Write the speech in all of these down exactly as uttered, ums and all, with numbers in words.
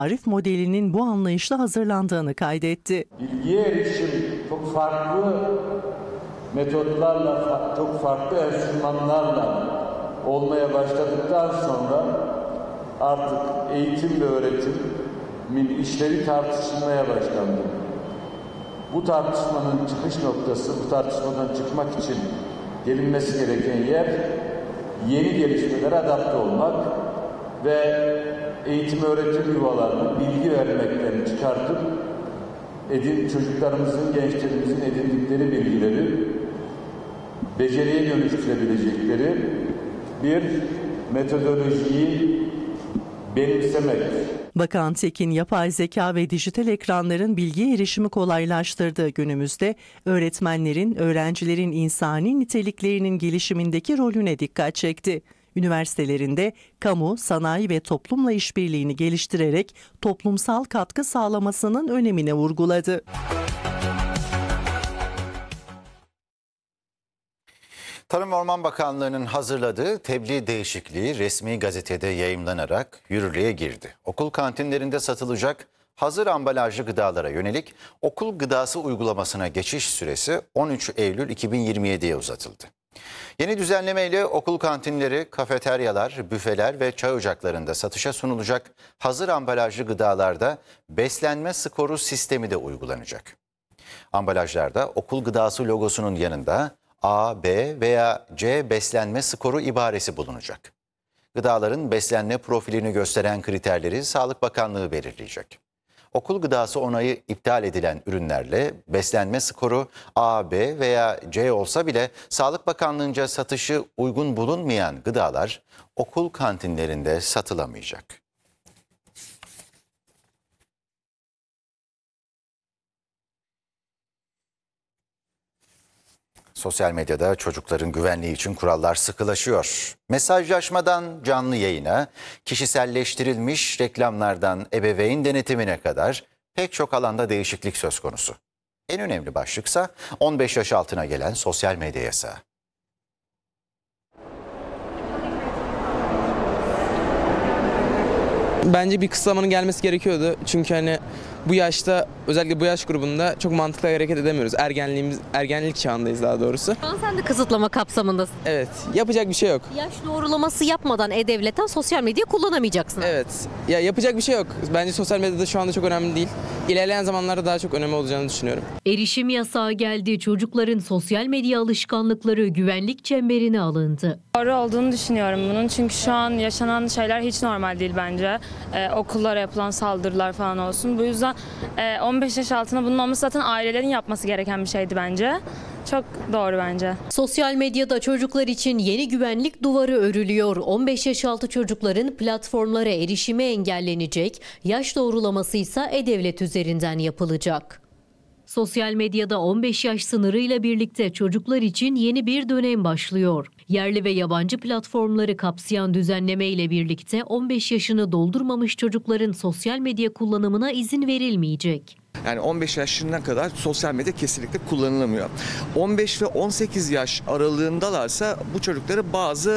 Arif modelinin bu anlayışla hazırlandığını kaydetti. Bilgiye erişim çok farklı metotlarla, çok farklı enstrümanlarla olmaya başladıktan sonra artık eğitim ve öğretimin işlevi tartışılmaya başlandı. Bu tartışmanın çıkış noktası, bu tartışmadan çıkmak için gelinmesi gereken yer yeni gelişmelere adapte olmak ve eğitim öğretim yuvalarını bilgi vermekten çıkartıp edin, çocuklarımızın, gençlerimizin edindikleri bilgileri beceriye dönüştürebilecekleri bir metodolojiyi benimsemek. Bakan Tekin, yapay zeka ve dijital ekranların bilgiye erişimi kolaylaştırdığı günümüzde öğretmenlerin, öğrencilerin insani niteliklerinin gelişimindeki rolüne dikkat çekti. Üniversitelerinde kamu, sanayi ve toplumla işbirliğini geliştirerek toplumsal katkı sağlamasının önemini vurguladı. Tarım ve Orman Bakanlığı'nın hazırladığı tebliğ değişikliği resmi gazetede yayımlanarak yürürlüğe girdi. Okul kantinlerinde satılacak hazır ambalajlı gıdalara yönelik okul gıdası uygulamasına geçiş süresi on üç Eylül iki bin yirmi yediye uzatıldı. Yeni düzenlemeyle okul kantinleri, kafeteryalar, büfeler ve çay ocaklarında satışa sunulacak hazır ambalajlı gıdalarda beslenme skoru sistemi de uygulanacak. Ambalajlarda okul gıdası logosunun yanında A, B veya C beslenme skoru ibaresi bulunacak. Gıdaların beslenme profilini gösteren kriterleri Sağlık Bakanlığı belirleyecek. Okul gıdası onayı iptal edilen ürünlerle beslenme skoru A, B veya C olsa bile Sağlık Bakanlığı'nca satışı uygun bulunmayan gıdalar okul kantinlerinde satılamayacak. Sosyal medyada çocukların güvenliği için kurallar sıkılaşıyor. Mesajlaşmadan canlı yayına, kişiselleştirilmiş reklamlardan ebeveyn denetimine kadar pek çok alanda değişiklik söz konusu. En önemli başlıksa on beş yaş altına gelen sosyal medya yasağı. Bence bir kısıtlamanın gelmesi gerekiyordu. Çünkü hani bu yaşta, özellikle bu yaş grubunda çok mantıklı hareket edemiyoruz. Ergenliğimiz, ergenlik çağındayız daha doğrusu. Şu an sen de kısıtlama kapsamındasın. Evet, yapacak bir şey yok. Yaş doğrulaması yapmadan e-devletten sosyal medyayı kullanamayacaksın. Evet, ya yapacak bir şey yok. Bence sosyal medyada şu anda çok önemli değil. İlerleyen zamanlarda daha çok önemli olacağını düşünüyorum. Erişim yasağı geldi. Çocukların sosyal medya alışkanlıkları güvenlik çemberine alındı. Doğru olduğunu düşünüyorum bunun. Çünkü şu an yaşanan şeyler hiç normal değil bence. Ee, okullara yapılan saldırılar falan olsun. Bu yüzden e, on beş yaş altına bunun olması zaten ailelerin yapması gereken bir şeydi bence. Çok doğru bence. Sosyal medyada çocuklar için yeni güvenlik duvarı örülüyor. on beş yaş altı çocukların platformlara erişimi engellenecek. Yaş doğrulaması ise e-devlet üzerinden yapılacak. Sosyal medyada on beş yaş sınırıyla birlikte çocuklar için yeni bir dönem başlıyor. Yerli ve yabancı platformları kapsayan düzenleme ile birlikte on beş yaşını doldurmamış çocukların sosyal medya kullanımına izin verilmeyecek. Yani on beş yaşına kadar sosyal medya kesinlikle kullanılamıyor. on beş ve on sekiz yaş aralığındalarsa bu çocukları bazı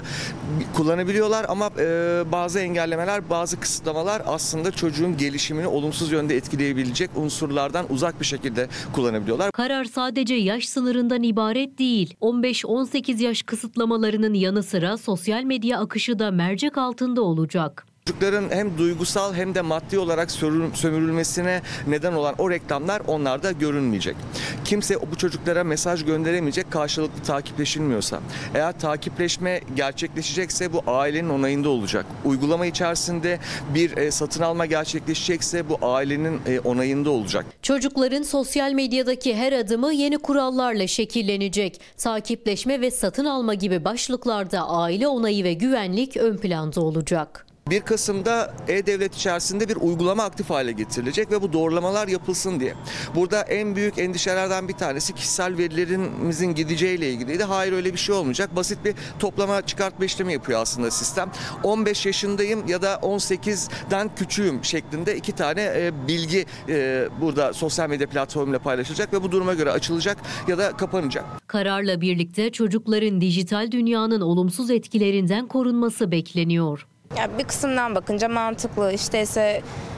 e, kullanabiliyorlar ama e, bazı engellemeler, bazı kısıtlamalar aslında çocuğun gelişimini olumsuz yönde etkileyebilecek unsurlardan uzak bir şekilde kullanabiliyorlar. Karar sadece yaş sınırından ibaret değil. on beş on sekiz yaş kısıtlamalarının yanı sıra sosyal medya akışı da mercek altında olacak. Çocukların hem duygusal hem de maddi olarak sömürülmesine neden olan o reklamlar onlarda görünmeyecek. Kimse bu çocuklara mesaj gönderemeyecek karşılıklı takipleşilmiyorsa. Eğer takipleşme gerçekleşecekse bu ailenin onayında olacak. Uygulama içerisinde bir e, satın alma gerçekleşecekse bu ailenin e, onayında olacak. Çocukların sosyal medyadaki her adımı yeni kurallarla şekillenecek. Takipleşme ve satın alma gibi başlıklarda aile onayı ve güvenlik ön planda olacak. bir Kasım'da E-Devlet içerisinde bir uygulama aktif hale getirilecek ve bu doğrulamalar yapılsın diye. Burada en büyük endişelerden bir tanesi kişisel verilerimizin gideceğiyle ilgiliydi. Hayır, öyle bir şey olmayacak. Basit bir toplama çıkartma işlemi yapıyor aslında sistem. on beş yaşındayım ya da on sekizden küçüğüm şeklinde iki tane e, bilgi e, burada sosyal medya platformuyla paylaşılacak ve bu duruma göre açılacak ya da kapanacak. Kararla birlikte çocukların dijital dünyanın olumsuz etkilerinden korunması bekleniyor. Ya bir kısımdan bakınca mantıklı. İşte ise